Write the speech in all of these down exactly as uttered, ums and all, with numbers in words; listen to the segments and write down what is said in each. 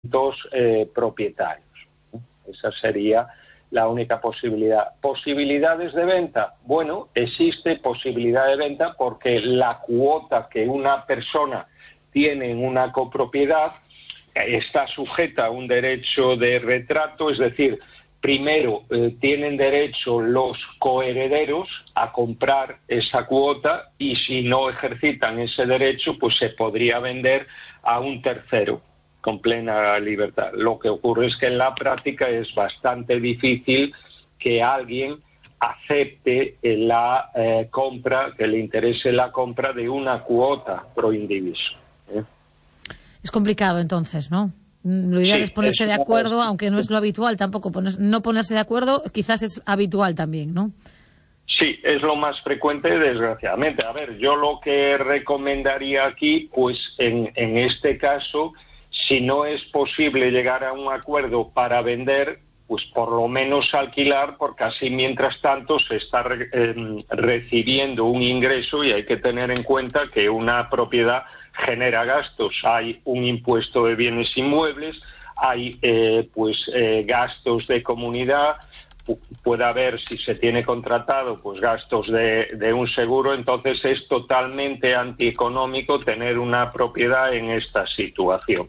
dos eh, propietarios. Esa sería la única posibilidad. ¿Posibilidades de venta? Bueno, existe posibilidad de venta porque la cuota que una persona tiene en una copropiedad está sujeta a un derecho de retrato, es decir, primero eh, tienen derecho los coherederos a comprar esa cuota y si no ejercitan ese derecho, pues se podría vender a un tercero con plena libertad. Lo que ocurre es que en la práctica es bastante difícil que alguien acepte la eh, compra, que le interese la compra de una cuota pro indiviso. ¿eh? Es complicado entonces, ¿no? Lo ideal sí, es ponerse es de acuerdo, aunque no es lo habitual tampoco. Poner, no ponerse de acuerdo quizás es habitual también, ¿no? Sí, es lo más frecuente, desgraciadamente. A ver, yo lo que recomendaría aquí, pues en, en este caso, si no es posible llegar a un acuerdo para vender, pues por lo menos alquilar, porque así mientras tanto se está re, eh, recibiendo un ingreso y hay que tener en cuenta que una propiedad genera gastos. Hay un impuesto de bienes inmuebles, hay eh, pues eh, gastos de comunidad, puede haber, si se tiene contratado, pues gastos de, de un seguro. Entonces es totalmente antieconómico tener una propiedad en esta situación.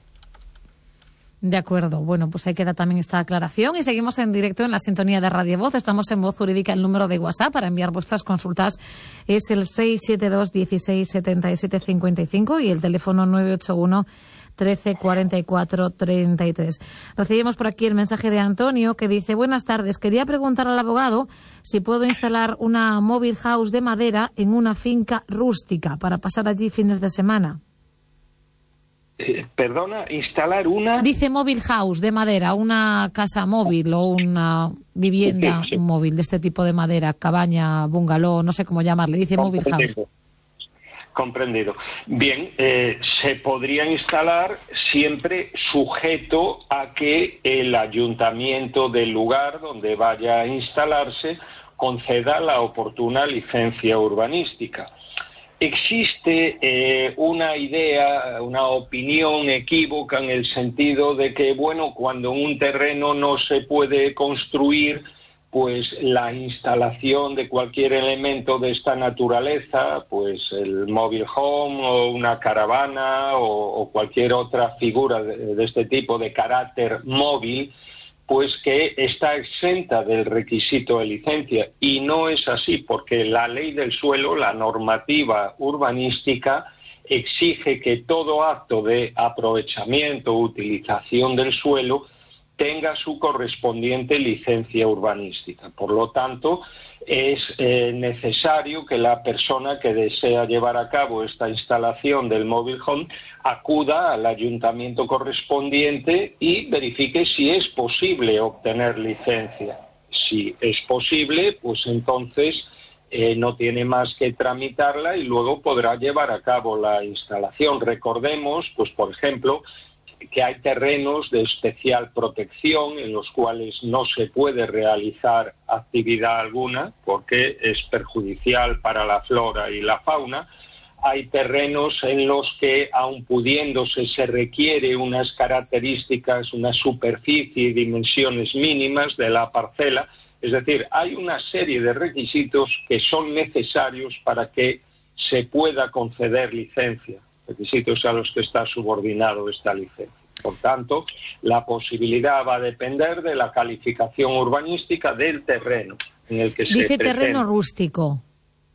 De acuerdo. Bueno, pues ahí queda también esta aclaración y seguimos en directo en la sintonía de Radio Voz. Estamos en Voz Jurídica. El número de WhatsApp para enviar vuestras consultas es el seis siete dos, dieciséis, setenta y siete, cincuenta y cinco y el teléfono nueve ocho uno, trece, cuarenta y cuatro, treinta y tres. Recibimos por aquí el mensaje de Antonio que dice: buenas tardes, quería preguntar al abogado si puedo instalar una mobile house de madera en una finca rústica para pasar allí fines de semana. Eh, perdona, instalar una... Dice mobile house de madera, una casa móvil o una vivienda sí, sí. móvil de este tipo de madera, cabaña, bungalow, no sé cómo llamarle, dice mobile house. Comprendido. Bien, eh, se podría instalar siempre sujeto a que el ayuntamiento del lugar donde vaya a instalarse conceda la oportuna licencia urbanística. Existe eh, una idea, una opinión equívoca en el sentido de que, bueno, cuando en un terreno no se puede construir, pues la instalación de cualquier elemento de esta naturaleza, pues el mobile home o una caravana o, o cualquier otra figura de, de este tipo de carácter móvil, pues que está exenta del requisito de licencia. Y no es así, porque la ley del suelo, la normativa urbanística, exige que todo acto de aprovechamiento o utilización del suelo tenga su correspondiente licencia urbanística. Por lo tanto, es eh, necesario que la persona que desea llevar a cabo esta instalación del mobile home acuda al ayuntamiento correspondiente y verifique si es posible obtener licencia. Si es posible, pues entonces eh, no tiene más que tramitarla y luego podrá llevar a cabo la instalación. Recordemos, pues por ejemplo, que hay terrenos de especial protección en los cuales no se puede realizar actividad alguna porque es perjudicial para la flora y la fauna. Hay terrenos en los que, aun pudiéndose, se requiere unas características, una superficie y dimensiones mínimas de la parcela. Es decir, hay una serie de requisitos que son necesarios para que se pueda conceder licencia. Requisitos a los que está subordinado esta licencia. Por tanto, la posibilidad va a depender de la calificación urbanística del terreno en el que se Dice pretende. Terreno rústico.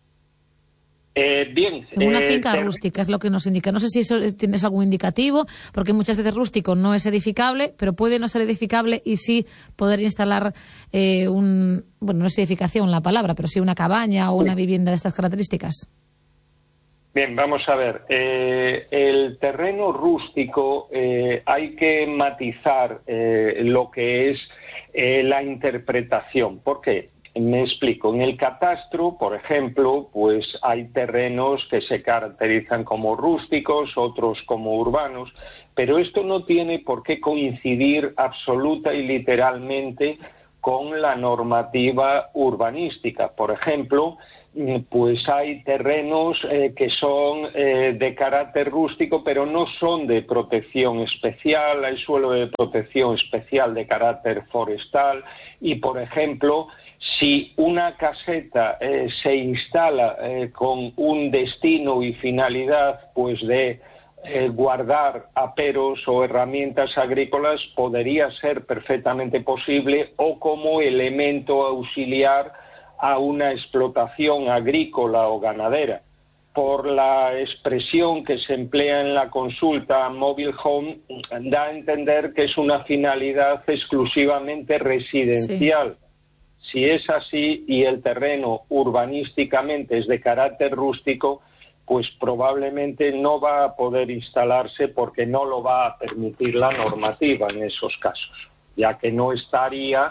Eh, bien. Una eh, finca ter... rústica es lo que nos indica. No sé si eso tienes algún indicativo, porque muchas veces rústico no es edificable, pero puede no ser edificable y sí poder instalar eh, un... Bueno, no es edificación la palabra, pero sí una cabaña o una vivienda de estas características. Bien, vamos a ver. Eh, el terreno rústico eh, hay que matizar eh, lo que es eh, la interpretación. ¿Por qué? Me explico. En el catastro, por ejemplo, pues hay terrenos que se caracterizan como rústicos, otros como urbanos, pero esto no tiene por qué coincidir absoluta y literalmente con la normativa urbanística. Por ejemplo, pues hay terrenos eh, que son eh, de carácter rústico, pero no son de protección especial. Hay suelo de protección especial de carácter forestal y, por ejemplo, si una caseta eh, se instala eh, con un destino y finalidad pues de eh, guardar aperos o herramientas agrícolas, podría ser perfectamente posible, o como elemento auxiliar a una explotación agrícola o ganadera. Por la expresión que se emplea en la consulta mobile home, da a entender que es una finalidad exclusivamente residencial. Sí. Si es así y el terreno urbanísticamente es de carácter rústico, pues probablemente no va a poder instalarse porque no lo va a permitir la normativa en esos casos, ya que no estaría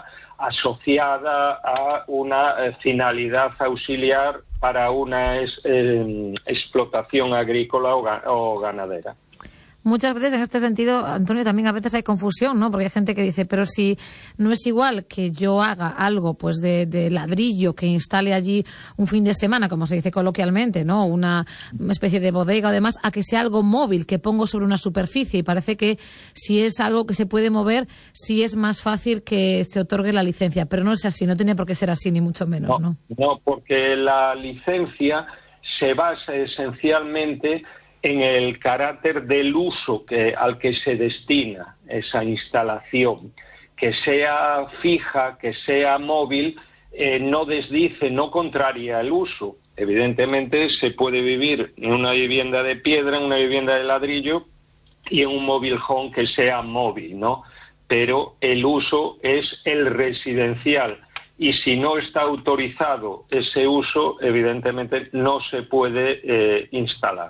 asociada a una eh, finalidad auxiliar para una es, eh, explotación agrícola o, ga o ganadera. Muchas veces en este sentido, Antonio, también a veces hay confusión, ¿no? Porque hay gente que dice, pero si no es igual que yo haga algo pues de, de ladrillo, que instale allí un fin de semana, como se dice coloquialmente, ¿no? Una especie de bodega o demás, a que sea algo móvil, que pongo sobre una superficie. Y parece que si es algo que se puede mover, sí es más fácil que se otorgue la licencia. Pero no es así, no tiene por qué ser así, ni mucho menos, ¿no? No, no, porque la licencia se basa esencialmente en el carácter del uso que, al que se destina esa instalación, que sea fija, que sea móvil, eh, no desdice, no contraria el uso. Evidentemente se puede vivir en una vivienda de piedra, en una vivienda de ladrillo y en un mobile home que sea móvil, ¿no? Pero el uso es el residencial y si no está autorizado ese uso, evidentemente no se puede eh, instalar.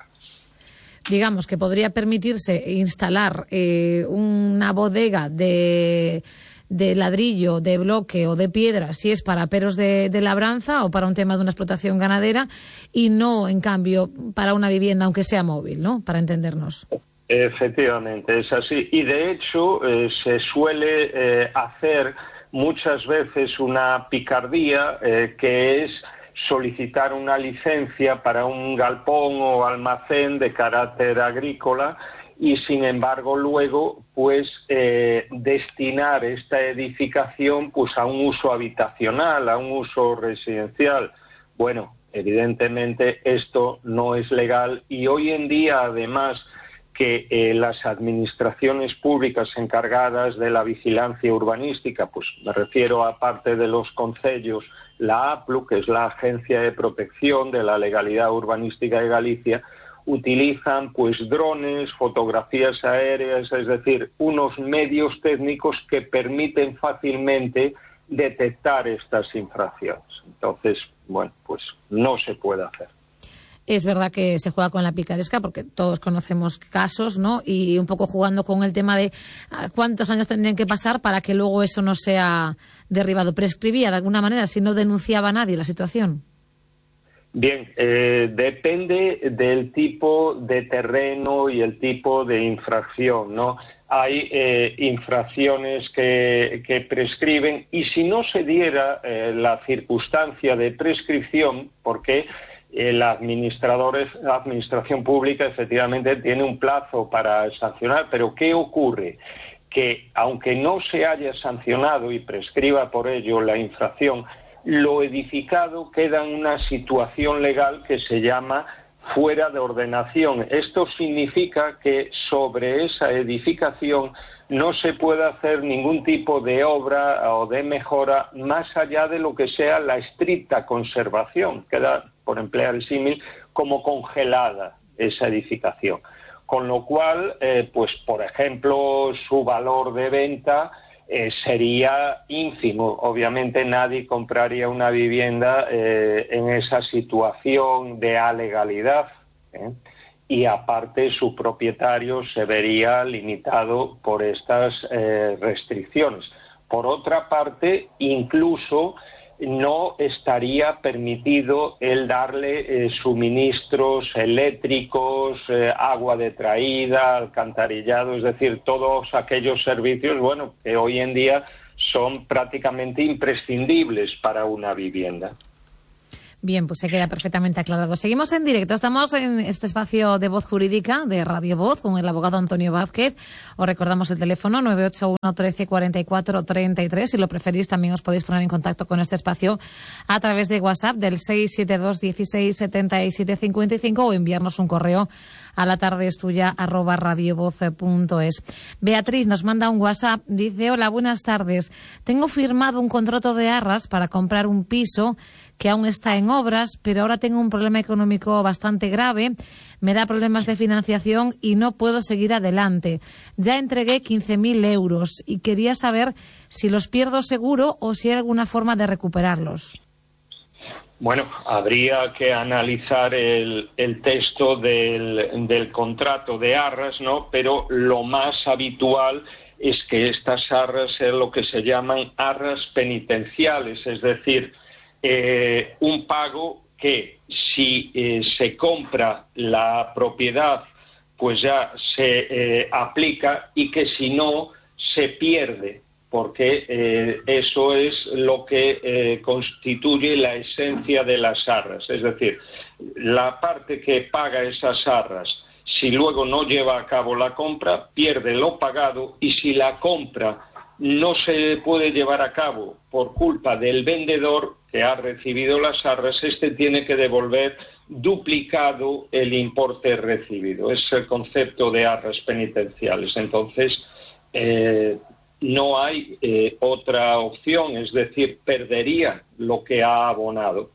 Digamos que podría permitirse instalar eh, una bodega de, de ladrillo, de bloque o de piedra, si es para aperos de, de labranza o para un tema de una explotación ganadera, y no, en cambio, para una vivienda, aunque sea móvil, ¿no? Para entendernos. Efectivamente, es así. Y de hecho eh, se suele eh, hacer muchas veces una picardía eh, que es solicitar una licencia para un galpón o almacén de carácter agrícola y, sin embargo, luego pues eh, destinar esta edificación pues a un uso habitacional, a un uso residencial. Bueno, evidentemente esto no es legal y hoy en día, además, que eh, las administraciones públicas encargadas de la vigilancia urbanística, pues me refiero a parte de los concellos, la A P L U, que es la Agencia de Protección de la Legalidad Urbanística de Galicia, utilizan pues drones, fotografías aéreas, es decir, unos medios técnicos que permiten fácilmente detectar estas infracciones. Entonces, bueno, pues no se puede hacer. Es verdad que se juega con la picaresca porque todos conocemos casos, ¿no? Y un poco jugando con el tema de cuántos años tendrían que pasar para que luego eso no sea derribado. ¿Prescribía de alguna manera si no denunciaba a nadie la situación? Bien, eh, depende del tipo de terreno y el tipo de infracción, ¿no? Hay eh, infracciones que, que prescriben y si no se diera eh, la circunstancia de prescripción, porque la administración pública efectivamente tiene un plazo para sancionar, pero ¿qué ocurre? Que aunque no se haya sancionado y prescriba por ello la infracción, lo edificado queda en una situación legal que se llama fuera de ordenación. Esto significa que sobre esa edificación no se puede hacer ningún tipo de obra o de mejora más allá de lo que sea la estricta conservación. Queda, por emplear el símil, como congelada esa edificación. Con lo cual, eh, pues por ejemplo, su valor de venta eh, sería ínfimo. Obviamente nadie compraría una vivienda eh, en esa situación de alegalidad, ¿eh? Y aparte su propietario se vería limitado por estas eh, restricciones. Por otra parte, incluso no estaría permitido el darle eh, suministros eléctricos, eh, agua de traída, alcantarillado, es decir, todos aquellos servicios, bueno, que hoy en día son prácticamente imprescindibles para una vivienda. Bien, pues se queda perfectamente aclarado. Seguimos en directo. Estamos en este espacio de Voz Jurídica de Radio Voz con el abogado Antonio Vázquez. Os recordamos el teléfono nueve ocho uno, trece, cuarenta y cuatro, treinta y tres. Si lo preferís, también os podéis poner en contacto con este espacio a través de WhatsApp del seis siete dos, dieciséis, setenta y siete, cincuenta y cinco o enviarnos un correo a la tarde es tuya arroba radiovoz punto es. Beatriz nos manda un WhatsApp. Dice: hola, buenas tardes. Tengo firmado un contrato de arras para comprar un piso que aún está en obras, pero ahora tengo un problema económico bastante grave, me da problemas de financiación y no puedo seguir adelante. Ya entregué quince mil euros y quería saber si los pierdo seguro o si hay alguna forma de recuperarlos. Bueno, habría que analizar el, el texto del, del contrato de arras, ¿no? Pero lo más habitual es que estas arras sean lo que se llaman arras penitenciales, es decir, Eh, un pago que si eh, se compra la propiedad pues ya se eh, aplica y que si no se pierde, porque eh, eso es lo que eh, constituye la esencia de las arras, es decir, la parte que paga esas arras, si luego no lleva a cabo la compra, pierde lo pagado, y si la compra no se puede llevar a cabo por culpa del vendedor que ha recibido las arras, este tiene que devolver duplicado el importe recibido. Es el concepto de arras penitenciales. Entonces, eh, no hay eh, otra opción, es decir, perdería lo que ha abonado.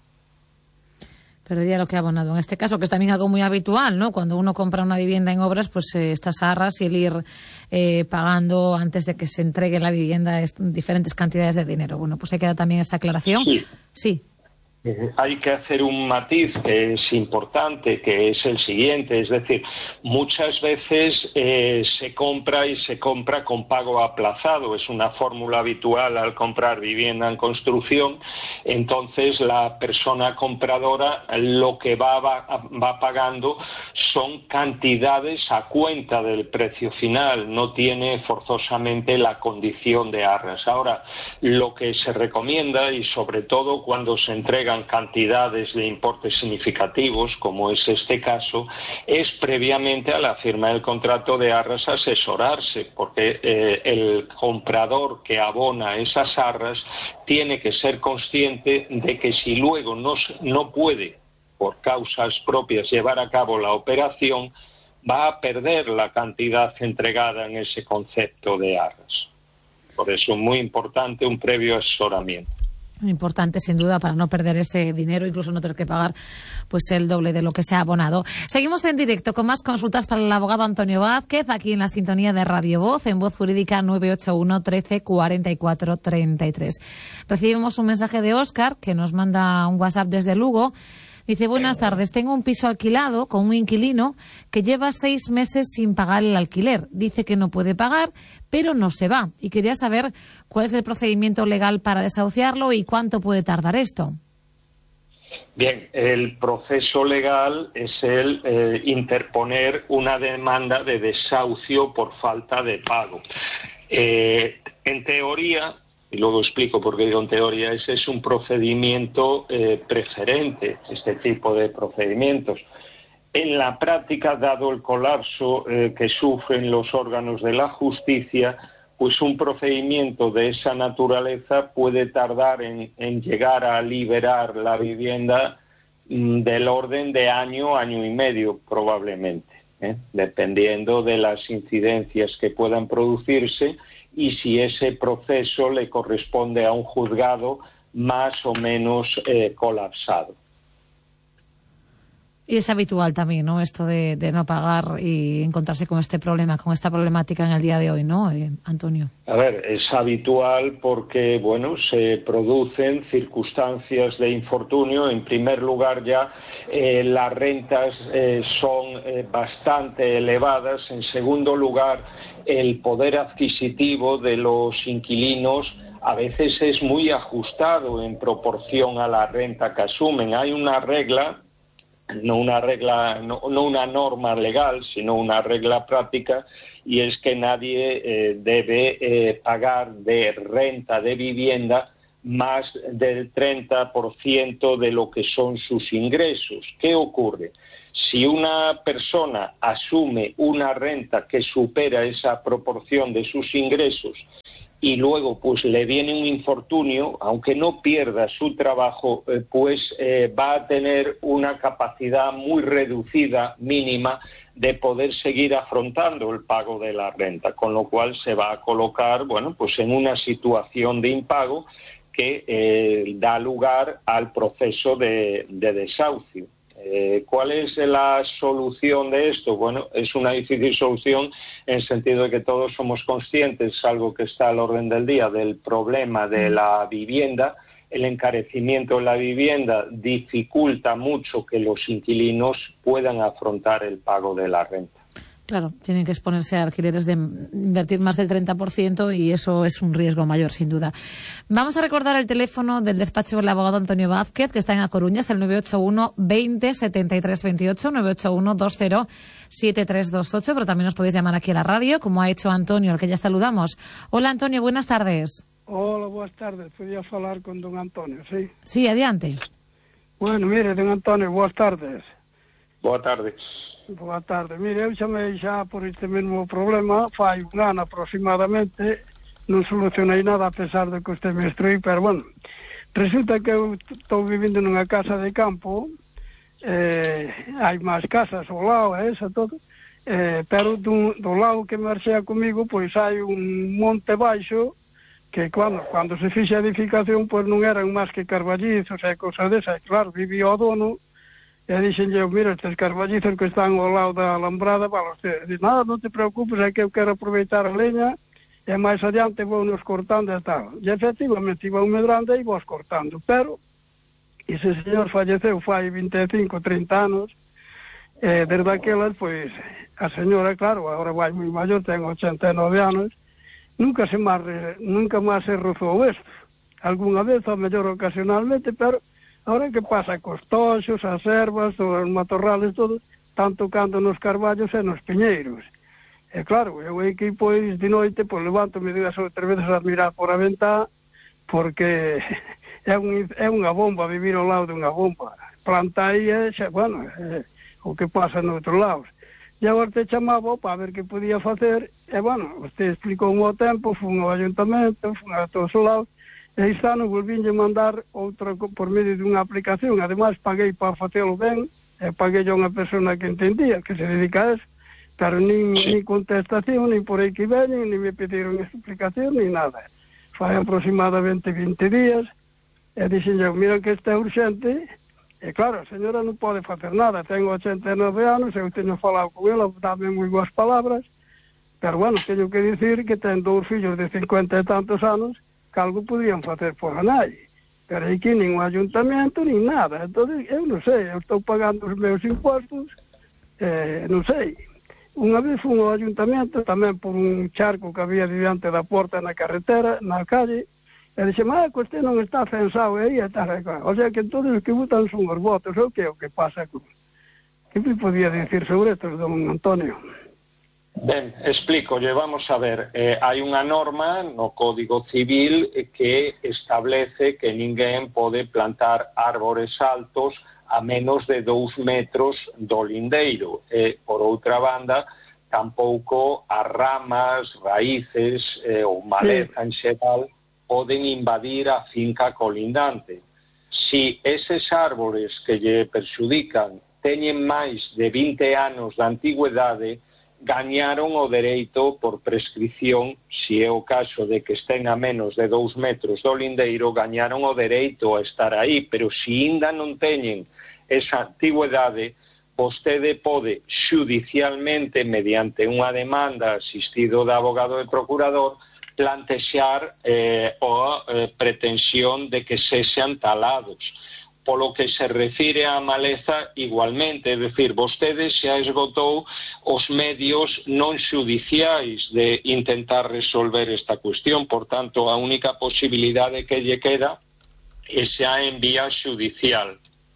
Perdería lo que ha abonado. En este caso, que es también algo muy habitual, ¿no? Cuando uno compra una vivienda en obras, pues eh, estas arras y el ir eh, pagando antes de que se entregue la vivienda es, diferentes cantidades de dinero. Bueno, pues ahí queda también esa aclaración. Sí. Sí. Hay que hacer un matiz que es importante, que es el siguiente, es decir, muchas veces eh, se compra y se compra con pago aplazado, es una fórmula habitual al comprar vivienda en construcción. Entonces la persona compradora lo que va, va, va pagando son cantidades a cuenta del precio final, no tiene forzosamente la condición de arras. Ahora, lo que se recomienda, y sobre todo cuando se entrega cantidades de importes significativos, como es este caso, es previamente a la firma del contrato de arras asesorarse, porque eh, el comprador que abona esas arras tiene que ser consciente de que si luego no, no puede, por causas propias, llevar a cabo la operación, va a perder la cantidad entregada en ese concepto de arras. Por eso es muy importante un previo asesoramiento. Importante, sin duda, para no perder ese dinero, incluso no tener que pagar pues el doble de lo que se ha abonado. Seguimos en directo con más consultas para el abogado Antonio Vázquez, aquí en la sintonía de Radio Voz, en Voz Jurídica nueve ocho uno, trece, cuarenta y cuatro, treinta y tres. Recibimos un mensaje de Óscar, que nos manda un WhatsApp desde Lugo. Dice: buenas tardes, tengo un piso alquilado con un inquilino que lleva seis meses sin pagar el alquiler. Dice que no puede pagar, pero no se va. Y quería saber cuál es el procedimiento legal para desahuciarlo y cuánto puede tardar esto. Bien, el proceso legal es el eh, interponer una demanda de desahucio por falta de pago. Eh, en teoría, y luego explico por qué digo en teoría, ese es un procedimiento eh, preferente, este tipo de procedimientos. En la práctica, dado el colapso eh, que sufren los órganos de la justicia, pues un procedimiento de esa naturaleza puede tardar en, en llegar a liberar la vivienda mm, del orden de año, año y medio probablemente, ¿eh? dependiendo de las incidencias que puedan producirse y si ese proceso le corresponde a un juzgado más o menos eh, colapsado. Y es habitual también, ¿no?, esto de, de no pagar y encontrarse con este problema, con esta problemática en el día de hoy, ¿no, eh, Antonio? A ver, es habitual porque, bueno, se producen circunstancias de infortunio. En primer lugar, ya eh, las rentas eh, son eh, bastante elevadas. En segundo lugar, el poder adquisitivo de los inquilinos a veces es muy ajustado en proporción a la renta que asumen. Hay una regla, no una regla, no, no una norma legal, sino una regla práctica, y es que nadie eh, debe eh, pagar de renta de vivienda más del treinta por ciento de lo que son sus ingresos. ¿Qué ocurre? Si una persona asume una renta que supera esa proporción de sus ingresos y luego pues le viene un infortunio, aunque no pierda su trabajo, eh, pues eh, va a tener una capacidad muy reducida, mínima, de poder seguir afrontando el pago de la renta, con lo cual se va a colocar, bueno, pues en una situación de impago que eh, da lugar al proceso de, de desahucio. Eh, ¿Cuál es la solución de esto? Bueno, es una difícil solución en el sentido de que todos somos conscientes, algo que está al orden del día, del problema de la vivienda. El encarecimiento de la vivienda dificulta mucho que los inquilinos puedan afrontar el pago de la renta. Claro, tienen que exponerse a alquileres de invertir más del treinta por ciento y eso es un riesgo mayor, sin duda. Vamos a recordar el teléfono del despacho del abogado Antonio Vázquez, que está en A Coruña, es el nueve ocho uno veinte setenta y tres veintiocho, nueve ocho uno veinte setenta y tres veintiocho, pero también nos podéis llamar aquí a la radio, como ha hecho Antonio, al que ya saludamos. Hola, Antonio, buenas tardes. Hola, buenas tardes. Podía falar con don Antonio, ¿sí? Sí, adiante. Bueno, mire, don Antonio, buenas tardes. Boa tarde. Boa tarde. Mire, eu chamei xa por este mesmo problema, fai un ano aproximadamente, non solucionei nada a pesar de que usted me instruí, pero bueno, resulta que eu estou vivindo nunha casa de campo, eh, hai máis casas ao lado, e esa todo, eh, pero do, do lado que marchea comigo, pois hai un monte baixo, que cando, cando se fixe a edificación, pois non eran máis que carballizos e cosas desas, claro, vivía o dono. E dixenlle, mira, estes carballizos que están ao lado da alambrada, para usted. Dice, nada, non te preocupes, é que eu quero aproveitar a leña, e máis adiante vou nos cortando e tal. E efectivamente, iba un medrande e vos cortando. Pero, ese señor falleceu fai vinte e cinco, trinta anos, e desde aquelas, pois, a señora, claro, agora vai moi maior, ten ochenta e nove anos, nunca se máis, nunca máis se rozou isto. Alguna vez, a mellor ocasionalmente, pero ahora que pasa cos toxos, as ervas, os matorrales, todos, están tocando nos carballos e nos piñeiros. E claro, eu aí que pois de noite, pois levanto-me dúas ou tres veces a mirar por a ventá, porque é, un, é unha bomba vivir ao lado dunha bomba. Planta aí e, xa, bueno, é, o que pasa no outro lado. E agora te chamaba para ver que podía facer, e bueno, usted explicou o tempo, fun ao ayuntamento, fun a todos os lados, e este ano volvínlle mandar outra por medio dunha aplicación. Ademais, paguei para facelo ben, e paguei a unha persona que entendía, que se dedica a eso, pero nin, sí. nin contestación, nin por aí que veñen, nin me pediron explicación, nin nada. Fai aproximadamente vinte días, e dixenlle, mira que este é urxente, e claro, a señora non pode facer nada, ten ochenta e nove anos, eu teño falado con ela, dame moi boas palabras, pero bueno, teño que dicir que ten dous fillos de cincuenta e tantos anos, que algo podían facer por a nadie. Pero aquí nin un ayuntamento, nin nada. Entón, eu non sei, eu estou pagando os meus impostos, eh, non sei. Unha vez fui ao ayuntamento, tamén por un charco que había diante da porta na carretera, na calle, e dixe, mas, que usted non está censado aí, e tal, e tal. O sea, que todos os que votan son os votos, o que é o que pasa con... Que me podía dicir sobre isto, don Antonio? Ben, explico, vamos a ver, eh, hai unha norma no Código Civil que establece que ninguén pode plantar árbores altos a menos de dous metros do lindeiro. E, por outra banda, tampouco as ramas, raíces eh, ou maleza en xeral poden invadir a finca colindante. Si eses árbores que lle perxudican teñen máis de vinte anos de antigüedade, gañaron o dereito por prescripción, se é o caso de que estén a menos de dous metros do lindeiro, gañaron o dereito a estar aí, pero se ainda non teñen esa antigüedade, vostede pode xudicialmente, mediante unha demanda asistido de abogado e procurador, plantexar eh, a eh, pretensión de que sexan talados. Polo que se refire á maleza, igualmente, é dicir, vostede xa esgotou os medios non xudiciais de intentar resolver esta cuestión, por tanto, a única posibilidade que lle queda é xa en vía xudicial.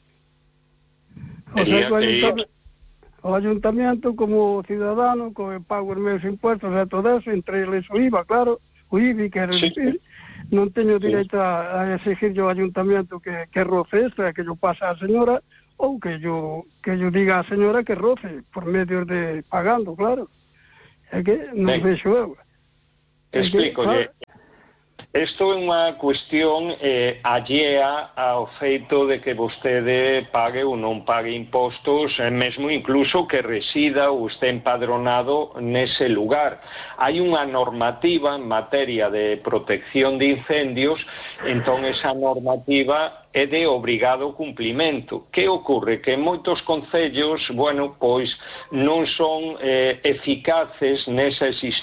O sea, o, ayuntamiento, o ayuntamiento, como cidadano, que pago os meus impuestos e todo eso, entre eles o I V A, claro, o I B I, quero sí. dicir, non teño direito a, a exigir ao ayuntamiento que, que roce isto, e que yo pase a señora, ou que yo, que yo diga a señora que roce, por medio de pagando, claro. É que non vexo eu. Explico, claro. Isto é unha cuestión eh, allea ao feito de que vostede pague ou non pague impostos, e mesmo incluso que resida ou este empadronado nese lugar. Hai unha normativa en materia de protección de incendios, entón esa normativa é de obrigado cumplimento. Que ocorre? Que en moitos concellos, bueno, pois non son eh, eficaces nesa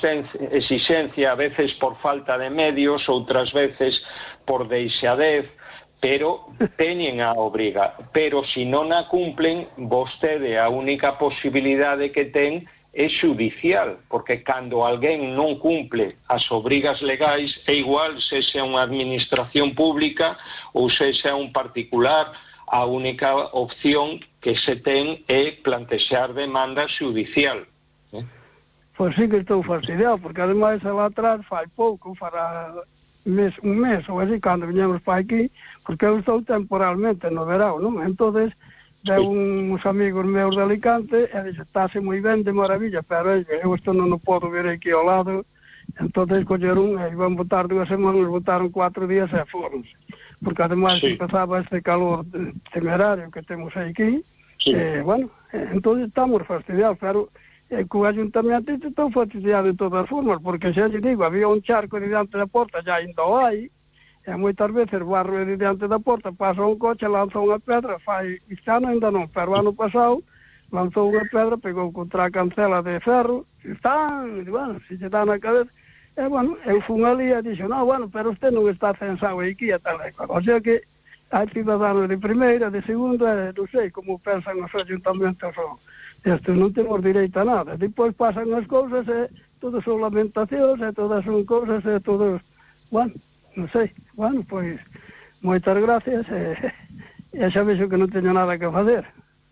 exixencia, a veces por falta de medios, outras veces por deixadez, pero teñen a obriga. Pero se non a cumplen, vostede a única posibilidade que ten é xudicial, porque cando alguén non cumple as obrigas legais, é igual se xa unha administración pública ou se xa un particular, a única opción que se ten é plantexar demanda xudicial. Eh? Pois sí que estou fastidiado, porque ademais lá atrás fai pouco, fará mes, un mes ou así, cando viñemos para aquí, porque eu estou temporalmente no verão, non? Entonces, de uns amigos meus de Alicante e dixe, estáse moi ben, de maravilla, pero eu isto non o podo ver aquí ao lado. Entonces colleron e iban botar dúas semanas, botaron cuatro días e foronse, porque ademais sí. empezaba este calor temerario que temos aquí, sí. e, bueno, entonces estamos fastidiados, pero eh, co ayuntamiento estou fastidiado de todas formas, porque xa lle digo, había un charco diante da porta, já ainda o hai, e moitas veces barro de diante da porta, pasa un coche, lanza unha pedra, fai, este ano ainda non, pero ano pasado lanzou unha pedra, pegou contra a cancela de ferro, e están, e bueno, se lle dá na cabeza, e bueno, eu fun ali e dixo, no, bueno, pero usted non está censado aquí e tal, e tal. O sea que hai ciudadanos de primeira, de segunda, non sei como pensan os ayuntamentos, o, estes non temos direito a nada, depois pasan as cousas, e todas son lamentacións, e todas son cousas, e todos, bueno, non sei, bueno, pois, moitas gracias, e, e xa vexo que non teño nada que fazer.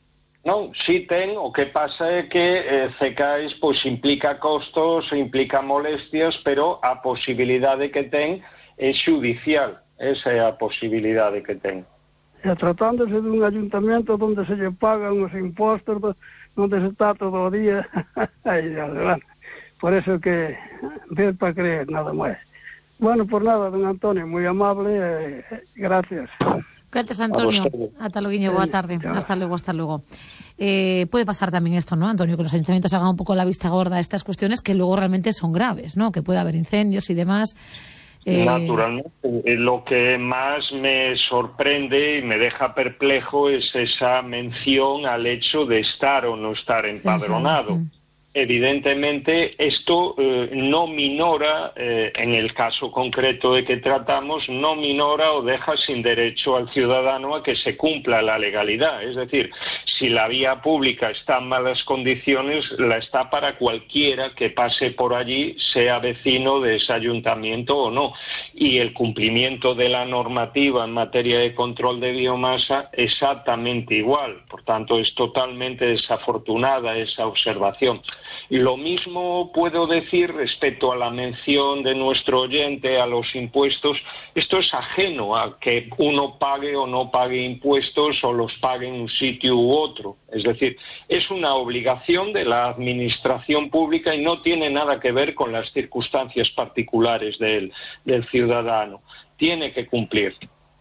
Non, si ten, o que pasa é que eh, Cecais pois implica costos, implica molestias, pero a posibilidade que ten é xudicial, esa é a posibilidade que ten. E tratándose dun ayuntamiento onde se lle pagan os impostos, onde se está todo o día, aí, adelante. Por eso que ver para creer, nada máis. Bueno, por nada, don Antonio, moi amable, eh, gracias. Gracias, Antonio. Hasta luego, boa tarde. Hasta luego, hasta luego. Eh, puede pasar también esto, ¿no, Antonio? Que los ayuntamientos hagan un poco la vista gorda a estas cuestiones que luego realmente son graves, ¿no? Que puede haber incendios y demás. Eh... Naturalmente. Lo que más me sorprende y me deja perplejo es esa mención al hecho de estar o no estar empadronado. Sí, sí. Evidentemente, esto eh, no minora, eh, en el caso concreto de que tratamos, no minora o deja sin derecho al ciudadano a que se cumpla la legalidad. Es decir, si la vía pública está en malas condiciones, la está para cualquiera que pase por allí, sea vecino de ese ayuntamiento o no. Y el cumplimiento de la normativa en materia de control de biomasa, exactamente igual. Por tanto, es totalmente desafortunada esa observación. Lo mismo puedo decir respecto a la mención de nuestro oyente a los impuestos. Esto es ajeno a que uno pague o no pague impuestos o los pague en un sitio u otro. Es decir, es una obligación de la administración pública y no tiene nada que ver con las circunstancias particulares del, del ciudadano. Tiene que cumplir.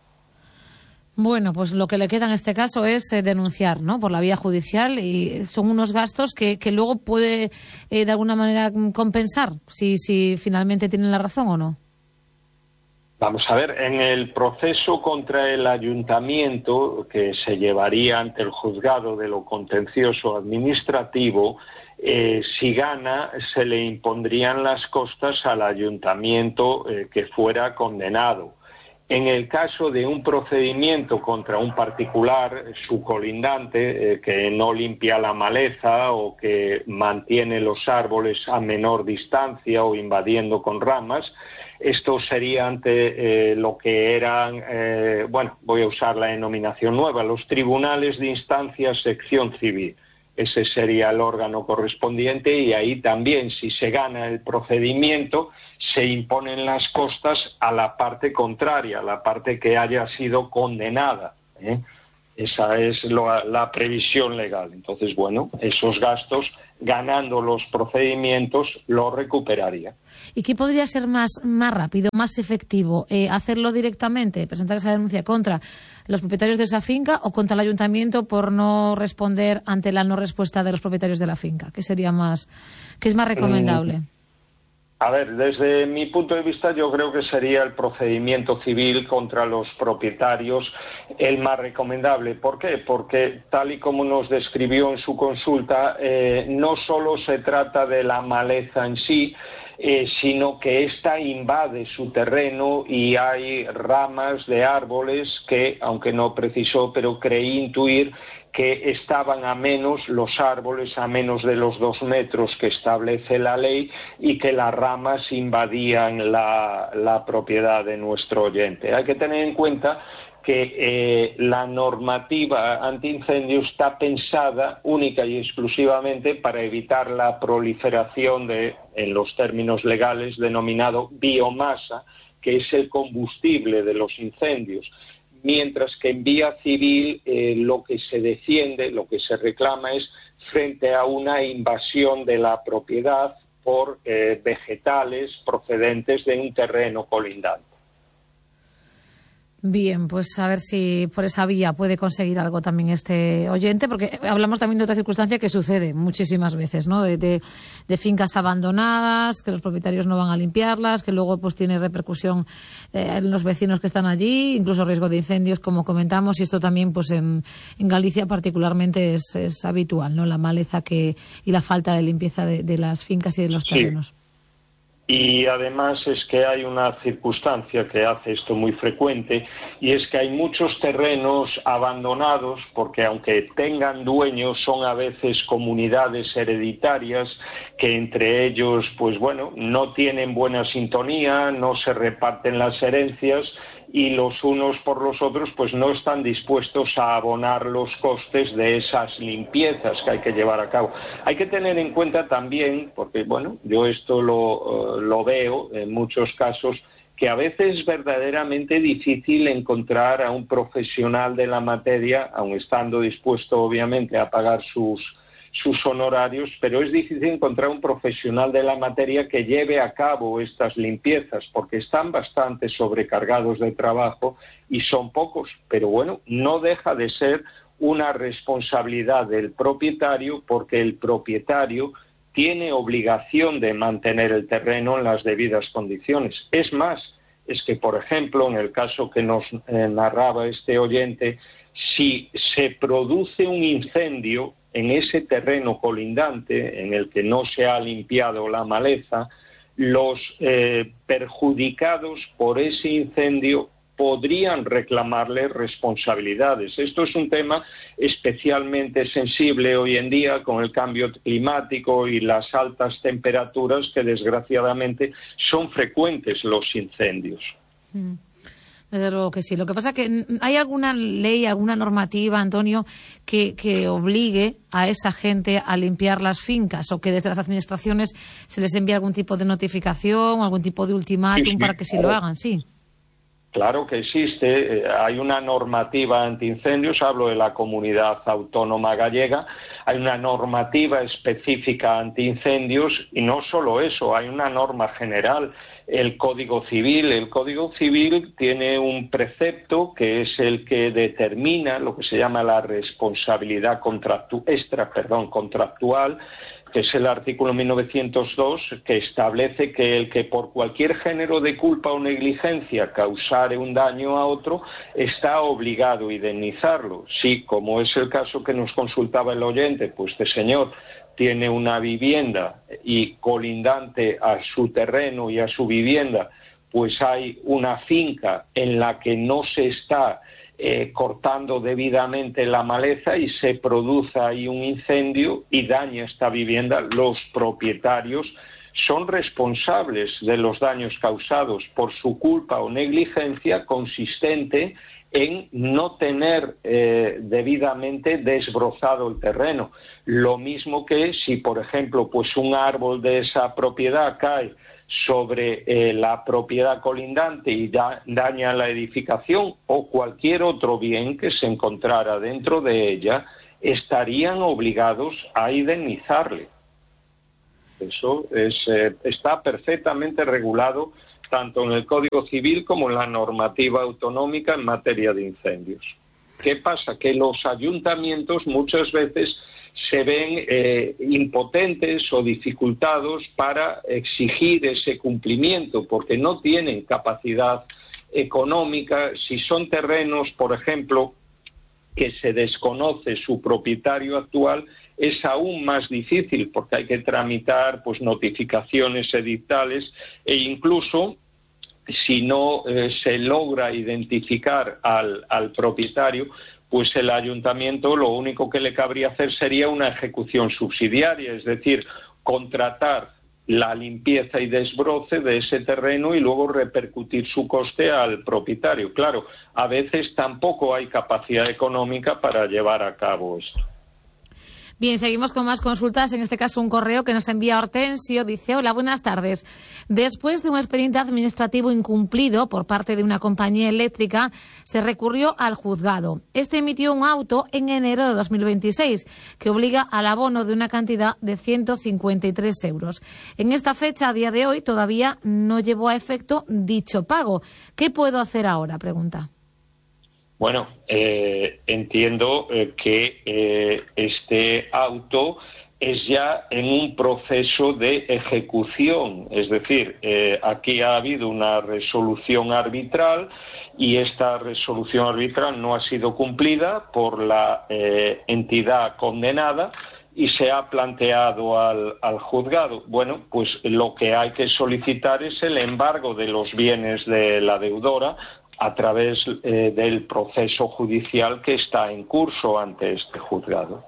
Bueno, pues lo que le queda en este caso es eh, denunciar, ¿no?, por la vía judicial, y son unos gastos que, que luego puede eh, de alguna manera compensar si, si finalmente tienen la razón o no. Vamos a ver, en el proceso contra el ayuntamiento que se llevaría ante el juzgado de lo contencioso administrativo, eh, si gana se le impondrían las costas al ayuntamiento eh, que fuera condenado. En el caso de un procedimiento contra un particular, su colindante, eh, que no limpia la maleza o que mantiene los árboles a menor distancia o invadiendo con ramas, esto sería ante eh, lo que eran, eh, bueno, voy a usar la denominación nueva, los tribunales de instancia sección civil. ese sería el órgano correspondiente, y ahí también, si se gana el procedimiento, se imponen las costas a la parte contraria, a la parte que haya sido condenada, ¿eh? Esa es lo, la previsión legal. Entonces, bueno, esos gastos, ganando los procedimientos, los recuperaría. ¿Y qué podría ser más, más rápido, más efectivo? Eh, ¿Hacerlo directamente, presentar esa denuncia contra los propietarios de esa finca o contra el ayuntamiento por no responder ante la no respuesta de los propietarios de la finca? ¿Qué sería más, qué es más recomendable? Mm. A ver, desde mi punto de vista yo creo que sería el procedimiento civil contra los propietarios el más recomendable. ¿Por qué? Porque tal y como nos describió en su consulta, eh, no solo se trata de la maleza en sí, eh, sino que ésta invade su terreno y hay ramas de árboles que, aunque no precisó, pero creí intuir que estaban a menos, los árboles a menos de los dos metros que establece la ley, y que las ramas invadían la, la propiedad de nuestro oyente. Hay que tener en cuenta que eh, la normativa antiincendio está pensada única y exclusivamente para evitar la proliferación de, en los términos legales, denominado biomasa, que es el combustible de los incendios. Mientras que en vía civil eh, lo que se defiende, lo que se reclama es frente a una invasión de la propiedad por eh, vegetales procedentes de un terreno colindante. Bien, pues a ver si por esa vía puede conseguir algo también este oyente, porque hablamos también de otra circunstancia que sucede muchísimas veces, ¿no? De, de, de fincas abandonadas, que los propietarios no van a limpiarlas, que luego pues tiene repercusión eh, en los vecinos que están allí, incluso riesgo de incendios, como comentamos, y esto también pues en, en Galicia particularmente es, es habitual, ¿no? La maleza que y la falta de limpieza de, de las fincas y de los terrenos. Sí. Y además es que hay una circunstancia que hace esto muy frecuente, y es que hay muchos terrenos abandonados porque, aunque tengan dueños, son a veces comunidades hereditarias que entre ellos, pues bueno, no tienen buena sintonía, no se reparten las herencias, y los unos por los otros pues no están dispuestos a abonar los costes de esas limpiezas que hay que llevar a cabo. Hay que tener en cuenta también, porque bueno, yo esto lo, uh, lo veo en muchos casos, que a veces es verdaderamente difícil encontrar a un profesional de la materia, aun estando dispuesto obviamente a pagar sus sus honorarios, pero es difícil encontrar un profesional de la materia que lleve a cabo estas limpiezas, porque están bastante sobrecargados de trabajo y son pocos, pero bueno, no deja de ser una responsabilidad del propietario, porque el propietario tiene obligación de mantener el terreno en las debidas condiciones. Es más, es que, por ejemplo, en el caso que nos eh, narraba este oyente, si se produce un incendio en ese terreno colindante en el que no se ha limpiado la maleza, los eh, perjudicados por ese incendio podrían reclamarle responsabilidades. Esto es un tema especialmente sensible hoy en día con el cambio climático y las altas temperaturas, que desgraciadamente son frecuentes los incendios. Mm. Desde luego que sí. Lo que pasa es que ¿hay alguna ley, alguna normativa, Antonio, que, que obligue a esa gente a limpiar las fincas, o que desde las administraciones se les envíe algún tipo de notificación, algún tipo de ultimátum sí, sí, para que sí lo hagan? Sí. Claro que existe, hay una normativa antiincendios, hablo de la Comunidad Autónoma Gallega, hay una normativa específica antiincendios, y no solo eso, hay una norma general, el Código Civil. El Código Civil tiene un precepto que es el que determina lo que se llama la responsabilidad contractu- extra, perdón, contractual, que es el artículo mil novecientos dos, que establece que el que por cualquier género de culpa o negligencia causare un daño a otro está obligado a indemnizarlo. Sí, como es el caso que nos consultaba el oyente, pues este señor tiene una vivienda y colindante a su terreno y a su vivienda, pues hay una finca en la que no se está Eh, cortando debidamente la maleza y se produce ahí un incendio y daña esta vivienda, los propietarios son responsables de los daños causados por su culpa o negligencia consistente en no tener eh, debidamente desbrozado el terreno. Lo mismo que si, por ejemplo, pues un árbol de esa propiedad cae sobre eh, la propiedad colindante y da, daña la edificación o cualquier otro bien que se encontrara dentro de ella, estarían obligados a indemnizarle. Eso es, eh, está perfectamente regulado tanto en el Código Civil como en la normativa autonómica en materia de incendios. ¿Qué pasa? Que los ayuntamientos muchas veces se ven eh, impotentes o dificultados para exigir ese cumplimiento porque no tienen capacidad económica. Si son terrenos, por ejemplo, que se desconoce su propietario actual, es aún más difícil porque hay que tramitar pues notificaciones edictales e incluso si no eh, se logra identificar al, al propietario, pues el ayuntamiento lo único que le cabría hacer sería una ejecución subsidiaria, es decir, contratar la limpieza y desbroce de ese terreno y luego repercutir su coste al propietario. Claro, a veces tampoco hay capacidad económica para llevar a cabo esto. Bien, seguimos con más consultas. En este caso, un correo que nos envía Hortensio. Dice, hola, buenas tardes. Después de un expediente administrativo incumplido por parte de una compañía eléctrica, se recurrió al juzgado. Este emitió un auto en enero de dos mil veintiséis que obliga al abono de una cantidad de ciento cincuenta y tres euros. En esta fecha, a día de hoy, todavía no llevó a efecto dicho pago. ¿Qué puedo hacer ahora? Pregunta. Bueno, eh, entiendo eh, que eh, este auto es ya en un proceso de ejecución, es decir, eh, aquí ha habido una resolución arbitral y esta resolución arbitral no ha sido cumplida por la eh, entidad condenada y se ha planteado al, al juzgado. Bueno, pues lo que hay que solicitar es el embargo de los bienes de la deudora a través eh, del proceso judicial que está en curso ante este juzgado.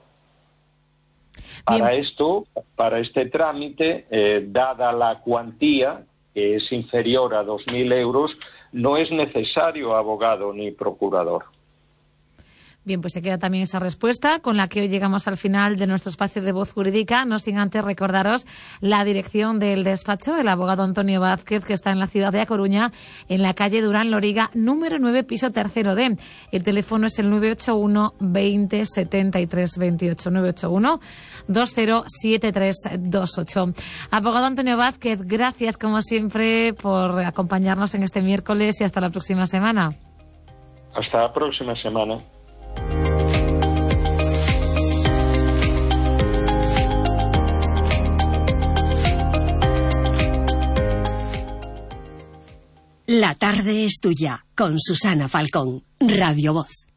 Para Bien. esto, para este trámite, eh, dada la cuantía, que es inferior a dos mil euros, no es necesario abogado ni procurador. Bien, pues se queda también esa respuesta con la que hoy llegamos al final de nuestro espacio de Voz Jurídica, no sin antes recordaros la dirección del despacho, el abogado Antonio Vázquez, que está en la ciudad de A Coruña, en la calle Durán Loriga, número nueve, piso tercero D. El teléfono es el nueve ocho uno, veinte, setenta y tres veintiocho, nueve ocho uno, veinte, setenta y tres veintiocho. Abogado Antonio Vázquez, gracias como siempre por acompañarnos en este miércoles y hasta la próxima semana. Hasta la próxima semana. La tarde es tuya, con Susana Falcón, Radio Voz.